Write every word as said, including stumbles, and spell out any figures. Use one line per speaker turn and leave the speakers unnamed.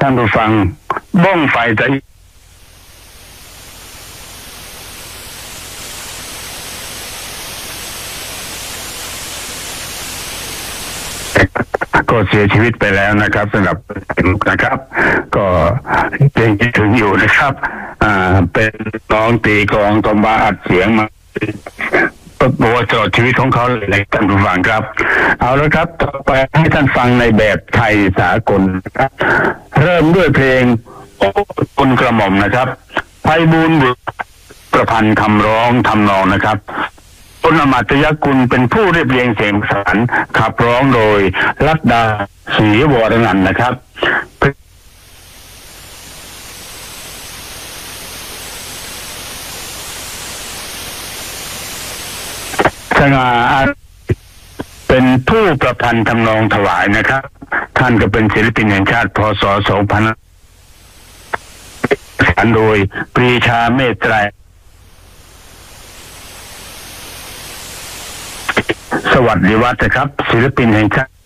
ท่านผู้ฟังบ้องไฟจะก็เสียชีวิตไปแล้วนะครับสำหรับนะครับก็ยังคิดถึงอยู่นะครับอ่าเป็นน้องตีกลองตมาอัดเสียงมาโบตลอดชีวิตของเขาเลยท่านผู้ฟังครับเอาละครับต่อไปให้ท่านฟังในแบบไทยสากลนะครับเริ่มด้วยเพลงโอ้คุณกระหม่อมนะครับไพบูลย์ประพันธ์คำร้องทำนองนะครับคุณอมัตยกุลเป็นผู้เรียบเรียงเสียงประสานขับร้องโดยรัตดาศรีวรนันท์นะครับสง่าเป็นผู้ประพันธ์ทำนองถวายนะครับท่านก็เป็นศิลปินแห่งชาติพศสองพันโดยปรีชาเมตไตรสวัสดีวัฒน์นะครับศิลปินแห่งชาติ